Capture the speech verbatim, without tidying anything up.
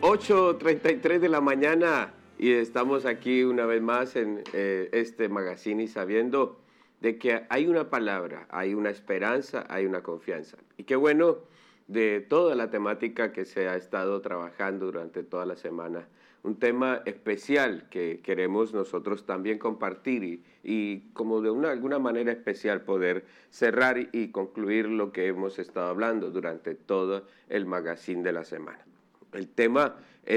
ocho treinta y tres de la mañana y estamos aquí una vez más en eh, este magazine y sabiendo de que hay una palabra, hay una esperanza, hay una confianza. Y qué bueno de toda la temática que se ha estado trabajando durante toda la semana. Un tema especial que queremos nosotros también compartir y, y como de una, alguna manera especial poder cerrar y, y concluir lo que hemos estado hablando durante todo el magazine de la semana. El tema